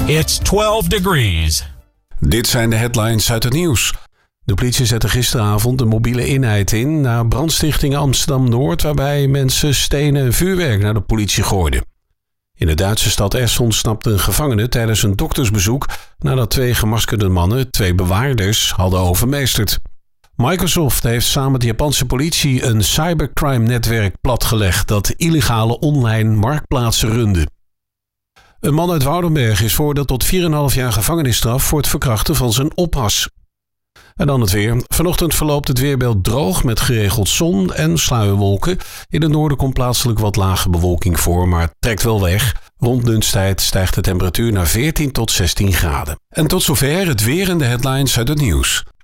It's 12 degrees. Dit zijn de headlines uit het nieuws. De politie zette gisteravond een mobiele eenheid in na brandstichting Amsterdam-Noord, waarbij mensen stenen en vuurwerk naar de politie gooiden. In de Duitse stad Essen ontsnapte een gevangene tijdens een doktersbezoek nadat 2 gemaskerde mannen 2 bewaarders hadden overmeesterd. Microsoft heeft samen met de Japanse politie een cybercrime-netwerk platgelegd dat illegale online marktplaatsen runde. Een man uit Woudenberg is veroordeeld tot 4,5 jaar gevangenisstraf voor het verkrachten van zijn oppas. En dan het weer. Vanochtend verloopt het weerbeeld droog met geregeld zon en sluierwolken. In het noorden komt plaatselijk wat lage bewolking voor, maar het trekt wel weg. Rond lunchtijd stijgt de temperatuur naar 14 tot 16 graden. En tot zover het weer en de headlines uit het nieuws.